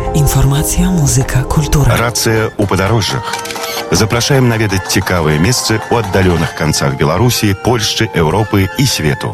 Інфармацыя, музыка, культура. Рацыя ў падарожжах. Запрашаем наведаць цікавыя месцы ў аддаленых канцах Беларусі, Польшчы, Еўропы і свету.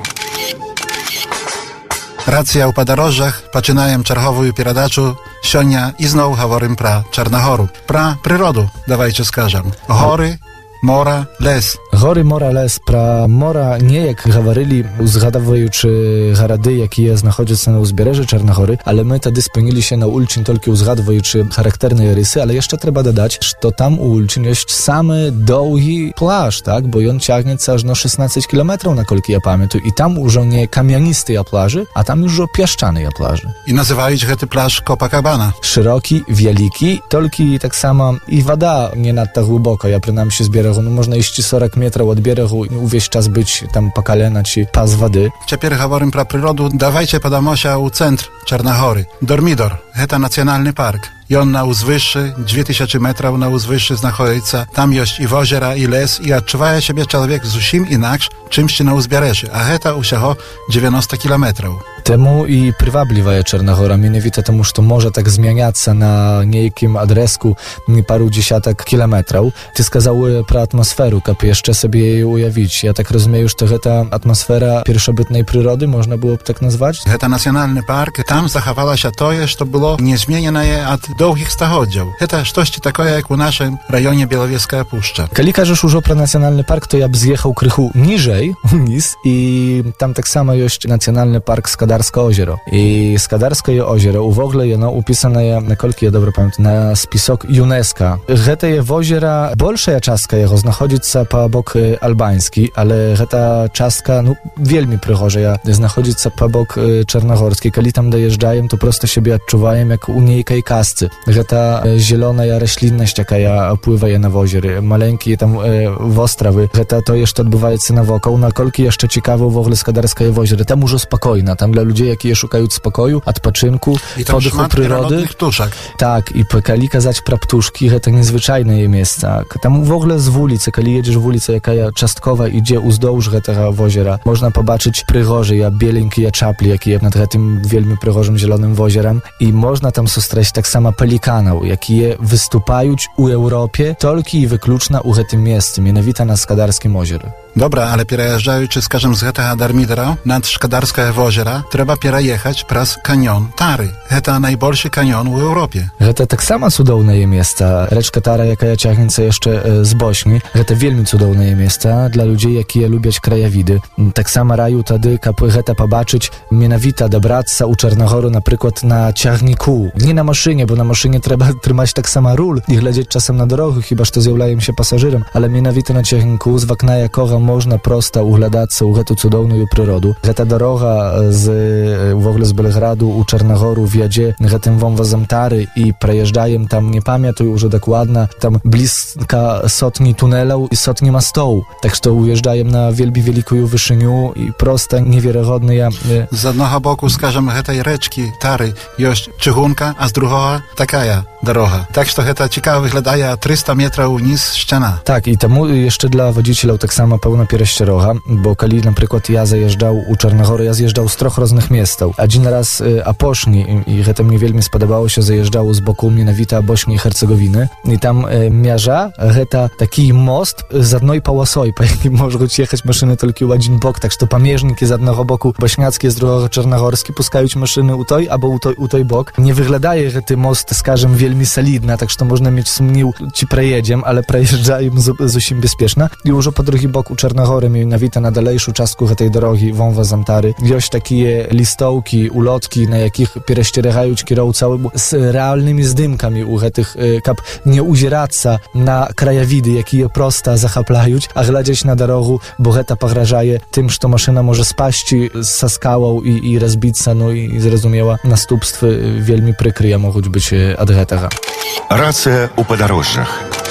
Рацыя ў падарожжах. Пачынаем чарговую перадачу. Сёння ізноў гаворым пра Чарнагору. Пра прыроду, давайце скажам. Горы, мора, лес. Горы, мора, лес. Пра мора неяк гаварылі, узгадваючы гарады, якія знаходзяцца на ўзбярэжжы Чарнагоры, але мы тады спыніліся на Ульчын толькі узгадваючы характэрныя рысы, але яшчэ трэба дадаць, што там у Ульчын ёсць самы доўгі пляж, так? Бо ён цягнецца ажно 16 кіламетраў, наколькі я памятаю, і там ужо не камяністыя пляжы, а там ужо пясчаныя пляжы. І называюць гэты пляж Копакабана. Шырокі, вялікі, толькі таксама і вада не надта глыбокая, прынамсі з берегу. Ну, можна ісці 40 метраў ад берегу, увесь час быць там па калена ці паз вады. Цяпер гаворым пра прыроду. Давайце падамося ў цэнтр Чарнагоры. Дормідор. Гэта нацыянальны парк. Ён на ўзвышшы, 2000 metrów na ўзвышшы знаходзіцца. Там ёсць і возера, і лес, і адчувае сябе чалавек зусім інакш, чымсьці на ўзбярэжжы, а гэта ўсяго 90 kilometrów. Тэму і прываблівае Чарнагора, менавіта таму, што можа так змяняцца на нейкім адрэзку пару дзесятак кіламетраў. Ты сказаў пра атмасферу, каб яшчэ сабе яе уявіць. Я так разумею, што гэта атмасфера першабытнай прыроды, можна было б так назваць? Гэта нацыянальны парк, там захавалася тое, што было незмененае ад доўгіх стагоддзяў. Гэта штосьці такое, як у нашым раёне Белавежская пушча. Калі кажаш ужо пра нацыянальны парк, то я б з'ехаў крыху ніжэй, уніз, і там таксама ёсць нацыянальны парк Скадарскае озеро. І Скадарскае озеро, увогуле, яно упісанае, наколькі я добра памятаю, на спісок ЮНЕСКА. Гэтае возера, большая частка яго знаходзіцца па бок албанскі, але гэта частка, ну, вельмі прыгожая, знаходзіцца па бок чарнагорскі. Калі там даязджаем, то проста сябе адчуваем, як у нейкай казцы. Гэта зеленая расліннасць, якая пływае на возеры, маленькія там востравы. Гэта тое, што адбываецца навокал. Наколькі яшчэ цікава ўвогуле Скадарскае возеро. Там ужо спакойна, там для людзей, якія шукаюць спакою, адпачынку, подыху прыроды. Так, і калі казаць пра птушкі, гэта незвычайнае месца. Там увогуле з вуліцы, калі едзеш вуліца, якая часткова ідзе ўздоўж гэтага возера, можна пабачыць прыгожыя беленькія чаплі, якія над гэтым вельмі прыгожым зеленым возерам, і можна там сустрэць таксама пеліканаў, якія выступаюць у Еўропе толькі і выключна ў гэтым месцы, менавіта на Скадарскім озеры. Добра, ale пераязджаючы, скажем, з гэтага Дармідара над Шкадарскае возера, трэба пераехаць праз каньон Тары. Гэта найбольшы каньон у Еўропе. Гэта таксама цудоўнае месца. Рэчка Тара, якая цягнецца яшчэ з Босні, гэта вельмі цудоўнае месца для людзей, якія любяць краявіды. Таксама раю тады, каб гэта пабачыць, менавіта дабрацца ў Чарнагору, напрыклад, на цягніку. Не на машыне, бо на машыне трэба трымаць таксама руль і глядзець часам на дарогу, хіба што з'яўляемся пасажырам, але менавіта на цягніку, з вакна якога можна проста углядацца ў гэту цудоўную прыроду. Гэта дарога увогуле з Белграду ў Чарнагору вядзе гэтым вомвазам Тары і праязджаем там, не памятаю ўжо дакладна, там блізка сотні тунеляў і сотні мастоў. Так што уязджаем на вельмі вялікую вышыню і проста неверагодныя... З аднаго боку, скажем, гэтай рэчкі Тары ёсць чыгунка, а з другога такая дарога. Так што гэта цікава выглядае 300 metrów ўніз сцяна. Так, і таму яшчэ для вадзіцеляў таксама пэўна перасцярога, бо калі, напрыклад, я заязджаў у Чарнагору, я з'язджаў з 3 розных месцаў. Адзін раз апошні, і гэта мне вельмі спадабалася, заязджаў з боку менавіта Босні і Херцеговіны, і там мяжа, гэта такі мост з адной паласой, па якім могуць ехаць машыны толькі ў адзін бок, так што памежнікі з аднаго боку башняцкія, з другога чарнагорскі пускаюць машыны ў той або ў той бок. Не выглядае гэты мост, скажем, вельмі салідна, так што можна мець сумніў, ці праедзем, але праязджаем зусім бяспечна. І ўжо па другі бок у Чарнагоры, менавіта на далейшую частку гэтай дарогі вомвазам Тары, ёсць такія лістоўкі, улоткі, на якіх перасцерагаюць кіроўцаў з рэальнымі здымкамі ў гэтых, каб не узірацца на краявіды, якія проста захапляюць, а глядзець на дарогу, бо гэта пагражае тым, што машына можа спасці са скалаў і разбіцца, ну і зразумела, наступствы вельмі прыкрыя могуць быць ад гэтага. Рацыя ў падарожжах.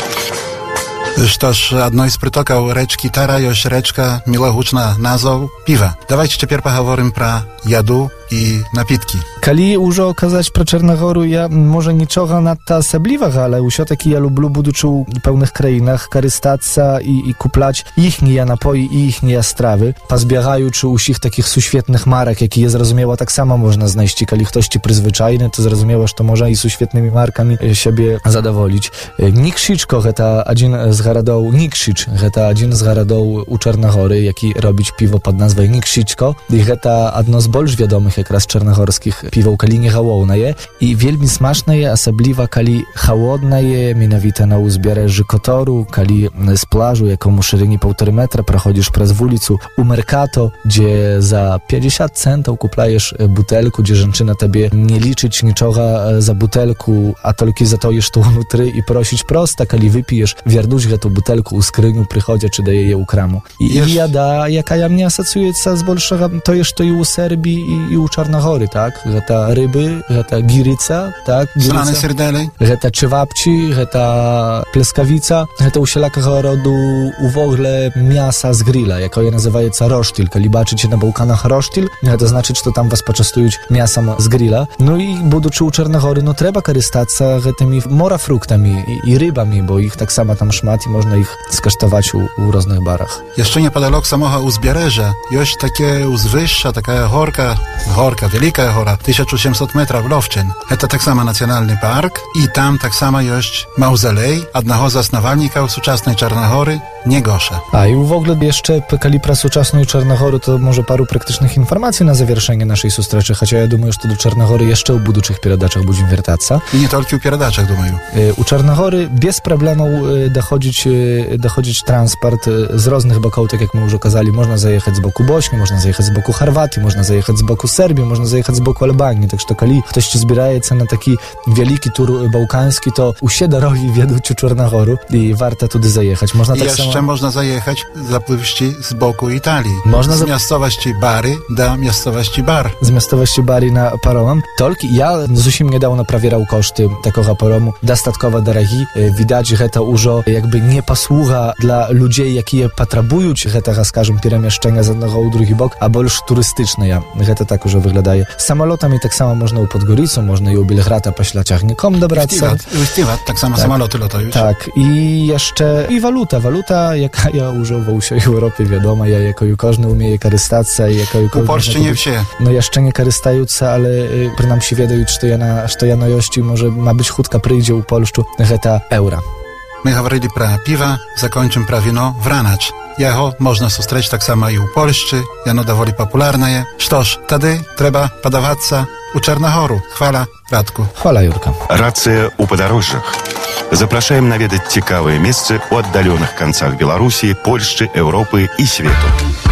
Што ж, адной з прытокаў рэчкі Тара ёсць рэчка, мілагучна назваў Піва. Давайце цяпер пагаворым пра jadu i napitki. Калі ўжо казаць пра Чарнагору, я, можа, нічога надта асаблівага, але ўсё-такі я люблю, будучы ў пэўных краінах, карыстацца і купляць іхнія напоі і іхнія стравы, пазбягаючы ўсіх такіх сусветных марак, якія, зразумела, таксама можна знайсці. Калі хтосьці прызвычайны, то зразумела, што можа і сусветнымі маркамі сябе задаволіць. Нікшічко гэта адзін з гарадоў, Нікшіч гэта адзін з гарадоў у Чарнагоры, які робіць піво пад назвай Нікшічко, і гэта адно з больш вядомых якраз чарнагорскіх піваў, калі не галоўнае, і вельмі смачнае, асабліва калі халоднае, менавіта на ўзбярэжжы Котору, калі з плажу, якому шырыні 1,5 метра, праходзіш праз вуліцу у Меркато, дзе за 50 центаў купляеш бутэльку, дзе жанчына табе не лічыць нічога за бутэльку, а толькі за тое, што ўнутры, і просіць проста, калі выпіеш, вярнуць гэту бутэльку ў скрыню, прыходзячы да яе ў краму. І яда, якая мне асацыюецца збольшага тое, што і ў Сербіі, і ў Чарнагоры, так? Гэта рыбы, гэта гірыца, так? Сраны серделей. Гэта чывапчі, гэта плескавіца, гэта ўсялякага роду увогуле мяса з грыля, якое называецца роштиль. Калі бачыце на Бałkanach роштиль, гэта значыць, што там вас пачастуюць мясам з грыля. Ну і будучы ў Чарнагоры, ну трэба карыстацца гэтымі морафруктамі і рыбамі, бо іх таксама там шмат і можна іх скаштаваць у розных барах. Jeszcze niepodalok samego uzbierежа jest takie uzwyższa, taka горка, wielka góra, 1800 metrów Lovčin. To tak samo nacjonalny park i tam tak samo jest mauzolej одного z основальников współczesnej Czarnogory, Niegosza. A i w ogóle jeszcze, kali pra współczesnej Czarnogory, to może paru praktycznych informacji na zawieszenie naszej sustreczy, chociaż ja думаю, że do Czarnogory jeszcze u buduчих передаczach będziemy wracać. I nie tylko u передаczach, думаю. U Czarnogory bez problemu dochodzić transport z różnych boków, tak jak my już okazali. Można zajechać z boku Bośni, można zajechać z boku Chorwatii, można zajechać z boku Serbii, można zajechać z boku Albanii. Tak że kali ktoś się zbieraється na taki wielki tur bałkański, to usie drogi wiedą u Czarnogoru i warto tudy zajechać. Można tak jeszcze można zajechać zapływści z boku Italii. Można z miejscowości Bari do miejscowości Bar. Z miejscowości Bari na paromem. Tylko ja zusim niedawno prawierał koszty takiego paromu. Dostatkowo drogi. Widać, że to użo jakby nie posługa dla ludzi, jakie potrzebują tego, skażem, przemieszczenia z jednego u drugi bok, a больше turystyczne. Ja to tak już wyglądaje. Samolotami tak samo można u Podgoricą, można i u Bielgrada po Ślaciachnikom dobrać. Stivat, tak samo tak, samoloty latają. Tak. I jeszcze i waluta, jaka ja używam się w Europie, wiadomo, ja jako każdy umie korzystać, jako u Polsce nie wsie. No jeszcze nie korzystające, ale przynajmniej wiedzą, że ja na jości może ma być chudka przyjdzie u Polszczu, to euro. My говорили про piwa, zakończymy про wino Wranacz. Jego można sustrzeć tak samo i u Polszczy, jano dowoli popularne. Sztoż, wtedy trzeba podawać u Czarnogoru. Chwala, Radku. Chwala, Jurka. Рацыя ў падарожжах. Запрашаем наведаць цікавыя месцы ў аддаленых канцах Беларусі, Польшчы, Еўропы і свету.